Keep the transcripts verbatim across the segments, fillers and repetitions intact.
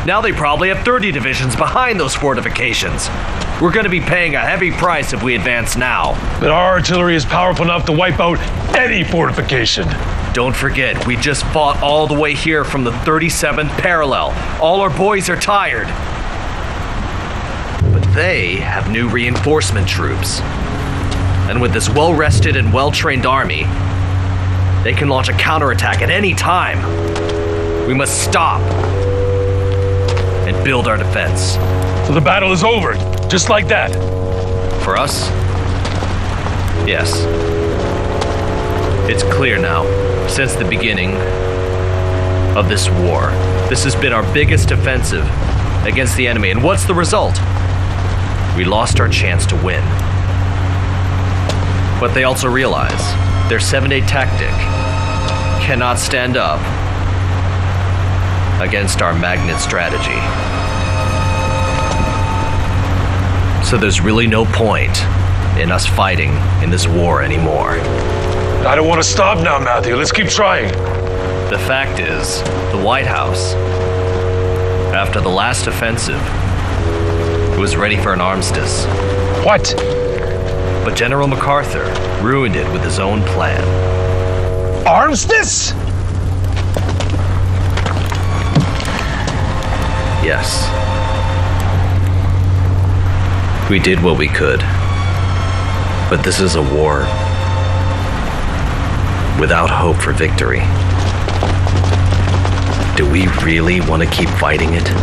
Now they probably have thirty divisions behind those fortifications. We're going to be paying a heavy price if we advance now. But our artillery is powerful enough to wipe out any fortification. Don't forget, we just fought all the way here from the thirty-seventh parallel. All our boys are tired. But they have new reinforcement troops. And with this well-rested and well-trained army, they can launch a counterattack at any time. We must stop and build our defense. So the battle is over, just like that. For us? Yes. It's clear now, since the beginning of this war, this has been our biggest offensive against the enemy. And what's the result? We lost our chance to win. But they also realize their seven-day tactic cannot stand up against our magnet strategy. So there's really no point in us fighting in this war anymore. I don't want to stop now, Matthew. Let's keep trying. The fact is, the White House, after the last offensive, was ready for an armistice. What? But General MacArthur ruined it with his own plan. Armistice? Yes. We did what we could. But this is a war without hope for victory. Do we really want to keep fighting it?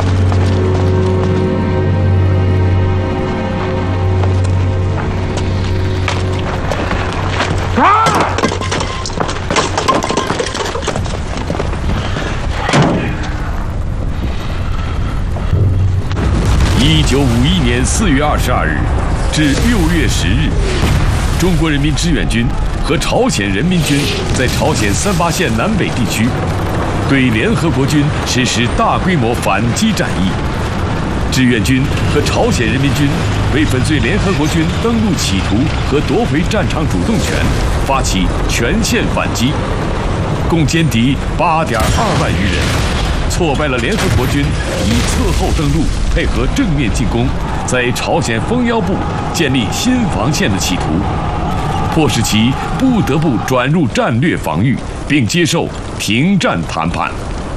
一九五一年四月二十二日至六月十日，中国人民志愿军和朝鲜人民军在朝鲜三八线南北地区对联合国军实施大规模反击战役。志愿军和朝鲜人民军为粉碎联合国军登陆企图和夺回战场主动权，发起全线反击，共歼敌八点二万余人。挫败了联合国军以侧后登陆配合正面进攻，在朝鲜封腰部建立新防线的企图，迫使其不得不转入战略防御，并接受停战谈判。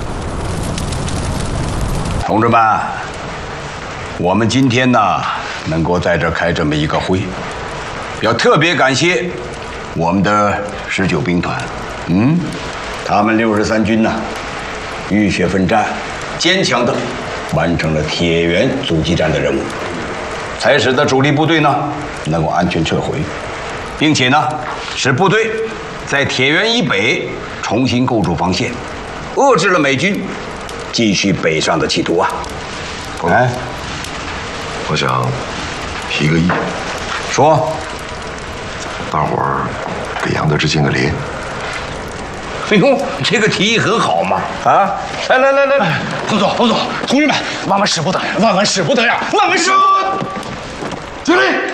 同志们，我们今天呢能够在这开这么一个会，要特别感谢我们的十九兵团，嗯，他们六十三军呢。浴血奋战，坚强地完成了铁原阻击战的任务，才使得主力部队呢能够安全撤回，并且呢使部队在铁原以北重新构筑防线，遏制了美军继续北上的企图啊！哎， 我想提个议， 说， 大伙儿给杨得志敬个礼。 哎呦，这个提议很好嘛！啊，来来来来来， 彭总，彭总，同志们，万万使不得，万万使不得呀！万万使！ 敬礼。